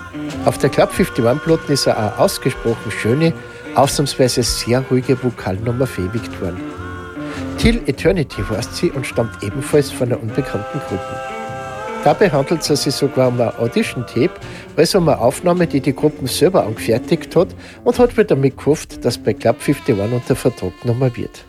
Auf der Club 51-Platten ist eine ausgesprochen schöne, ausnahmsweise sehr ruhige Vokalnummer verewigt worden. Till Eternity heißt sie und stammt ebenfalls von einer unbekannten Gruppe. Dabei handelt es sich sogar um ein Audition-Tape, also um eine Aufnahme, die die Gruppe selber angefertigt hat und hat mir damit gehofft, dass bei Club 51 unter Vertrag genommen wird.